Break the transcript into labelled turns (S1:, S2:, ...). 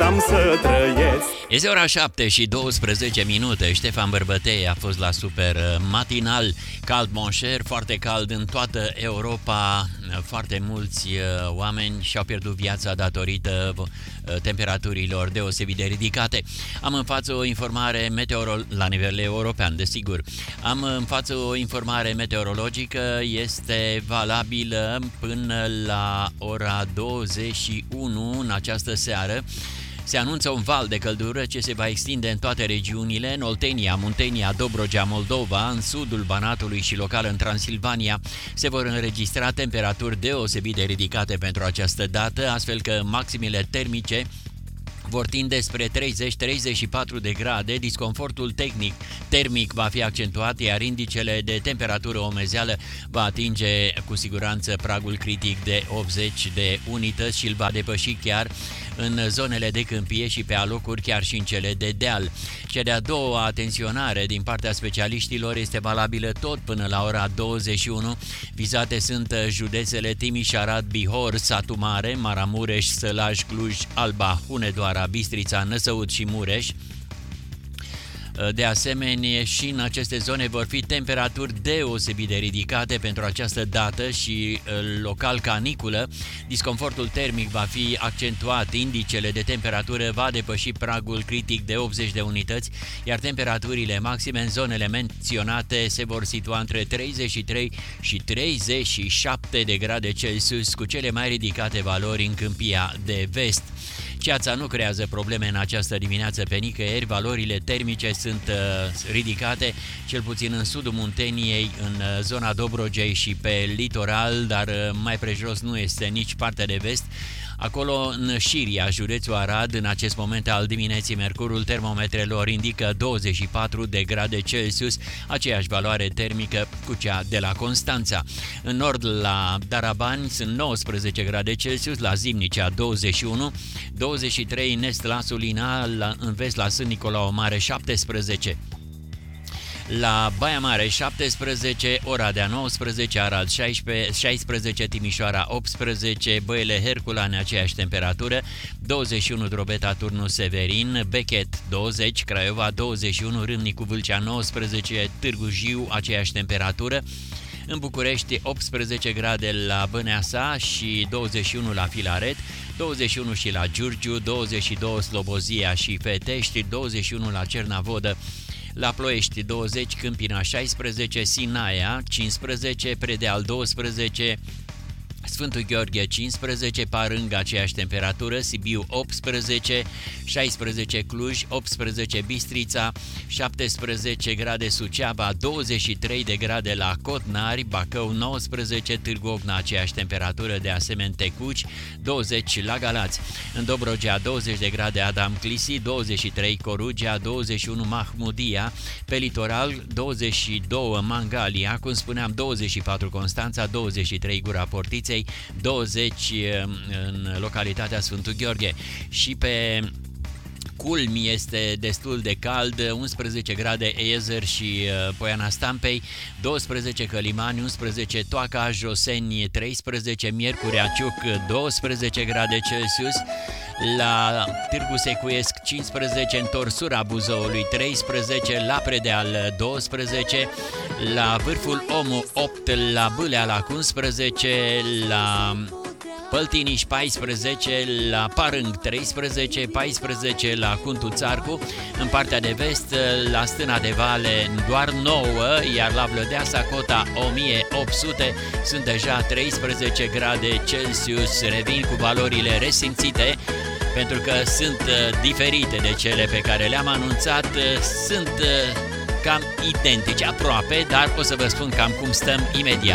S1: am să trăiesc.
S2: Este ora 7 și 12 minute. Ștefan Bărbătei a fost la Super Matinal. Cald mon cher, foarte cald în toată Europa. Foarte mulți oameni și-au pierdut viața datorită temperaturilor deosebit de ridicate. Am în față o informare la nivel european, desigur. Am în față o informare meteorologică, este valabilă până la ora 21 în această seară. Se anunță un val de căldură ce se va extinde în toate regiunile, în Oltenia, Muntenia, Dobrogea, Moldova, în sudul Banatului și local în Transilvania. Se vor înregistra temperaturi deosebit de ridicate pentru această dată, astfel că maximele termice vor tinde spre 30-34 de grade, disconfortul termic va fi accentuat, iar indicele de temperatură omezeală va atinge cu siguranță pragul critic de 80 de unități și îl va depăși chiar în zonele de câmpie și pe alocuri chiar și în cele de deal. Cea de-a doua atenționare din partea specialiștilor este valabilă tot până la ora 21. Vizate sunt județele Timiș, Arad, Bihor, Satu Mare, Maramureș, Sălaj, Cluj, Alba, Hunedoara, Bistrița, Năsăud și Mureș. De asemenea, și în aceste zone vor fi temperaturi deosebit de ridicate pentru această dată și local caniculă. Disconfortul termic va fi accentuat, indicele de temperatură va depăși pragul critic de 80 de unități, iar temperaturile maxime în zonele menționate se vor situa între 33 și 37 de grade Celsius, cu cele mai ridicate valori în Câmpia de Vest. Ceața nu creează probleme în această dimineață pe nicăieri, valorile termice sunt ridicate, cel puțin în sudul Munteniei, în zona Dobrogei și pe litoral, dar mai prejos nu este nici partea de vest. Acolo, în Șiria, județul Arad, în acest moment al dimineții, mercurul termometrelor indică 24 de grade Celsius, aceeași valoare termică cu cea de la Constanța. În nord, la Darabani, sunt 19 grade Celsius, la Zimnicea 21, 23 în est la Sulina, în vest la Sân Nicolau Mare 17. La Baia Mare 17, Oradea 19, Arad 16, Timișoara 18, Băile Herculane aceeași temperatură, 21 Drobeta, Turnu Severin, Bechet 20, Craiova 21, Râmnicu Vâlcea 19, Târgu Jiu aceeași temperatură. În București 18 grade la Băneasa și 21 la Filaret, 21 și la Giurgiu, 22 Slobozia și Fetești, 21 la Cernavodă, la Ploiești 20, Câmpina 16, Sinaia 15, Predeal 12, Sfântul Gheorghe 15, Parâng aceeași temperatură, Sibiu 18, 16 Cluj, 18 Bistrița, 17 grade Suceava, 23 de grade la Cotnari, Bacău 19, Târgu Ocna aceeași temperatură, de asemenea Tecuci, 20 la Galați. În Dobrogea 20 de grade Adam Clisi, 23 Corugea, 21 Mahmudia, pe litoral 22 Mangalia, cum spuneam 24 Constanța, 23 Gura Portiței, 20 în localitatea Sfântul Gheorghe. Și pe culmi este destul de cald, 11 grade Ezer și Poiana Stampei, 12 Călimani, 11 Toaca, Joseni 13, Miercurea Ciuc 12 grade Celsius, la Târgu Secuiesc 15, Întorsura Buzăului 13, la Predeal 12, la Vârful Omu 8, la Bâlealac 11, la Păltiniș 14, la Parâng 13, 14 la Cuntul Țarcu, în partea de vest, la Stâna de Vale doar 9, iar la Vlădeasa cota 1800, sunt deja 13 grade Celsius. Revin cu valorile resimțite, pentru că sunt diferite de cele pe care le-am anunțat, sunt cam identice, aproape, dar o să vă spun cam cum stăm imediat.